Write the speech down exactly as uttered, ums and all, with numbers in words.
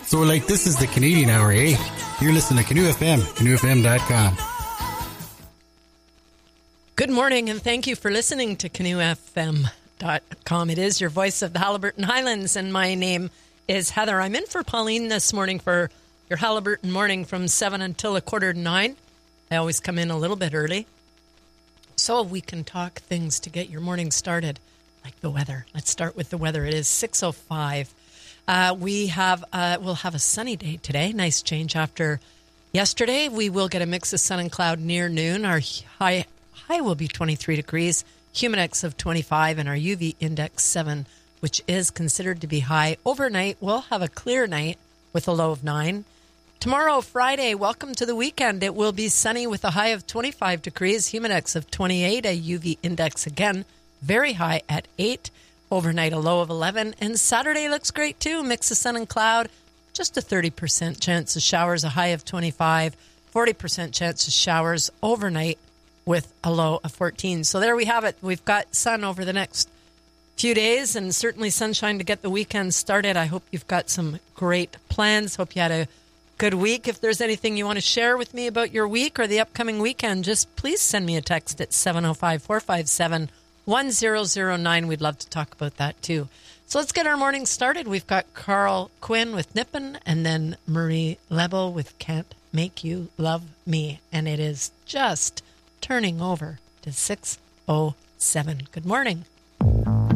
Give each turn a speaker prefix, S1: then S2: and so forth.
S1: So, like, this is the Canadian Hour, eh? You're listening to Canoe F M, canoe f m dot com.
S2: Good morning, and thank you for listening to canoe f m dot com. It is your voice of the Haliburton Highlands, and my name is Heather. I'm in for Pauline this morning for your Haliburton morning from seven until a quarter to nine. I always come in a little bit early so we can talk things to get your morning started, like the weather. Let's start with the weather. It is six oh five. Uh, we have uh, we'll have a sunny day today. Nice change after yesterday. We will get a mix of sun and cloud near noon. Our high high will be twenty-three degrees, humidex of twenty-five, and our U V index seven, which is considered to be high. Overnight, we'll have a clear night with a low of nine. Tomorrow, Friday, welcome to the weekend. It will be sunny with a high of twenty-five degrees, humidex of twenty-eight, a U V index again very high at eight. Overnight, a low of eleven. And Saturday looks great too. Mix of sun and cloud. Just a thirty percent chance of showers, a high of twenty-five. forty percent chance of showers overnight with a low of fourteen. So there we have it. We've got sun over the next few days and certainly sunshine to get the weekend started. I hope you've got some great plans. Hope you had a good week. If there's anything you want to share with me about your week or the upcoming weekend, just please send me a text at seven oh five, four five seven, one oh oh nine. We'd love to talk about that too. So let's get our morning started. We've got Carl Quinn with Nippin' and then Marie Lebel with Can't Make You Love Me. And it is just turning over to six oh seven. Good morning.